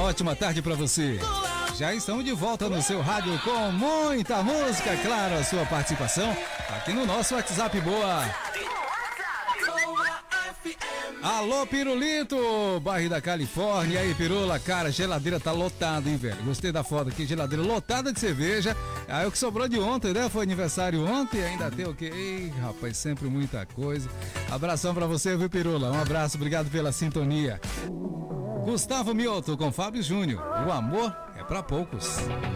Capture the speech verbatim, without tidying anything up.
ótima tarde pra você. Já estamos de volta no seu rádio com muita música, claro, a sua participação aqui no nosso WhatsApp. Boa! Alô, Pirulito, bairro da Califórnia. E aí, Pirula, cara, geladeira tá lotada, hein, velho? Gostei da foto aqui, geladeira lotada de cerveja. Aí o que sobrou de ontem, né? Foi aniversário ontem, ainda tem o quê? Ei, rapaz, sempre muita coisa. Abração pra você, viu, Pirula? Um abraço, obrigado pela sintonia. Gustavo Mioto com Fábio Júnior. O amor é pra poucos.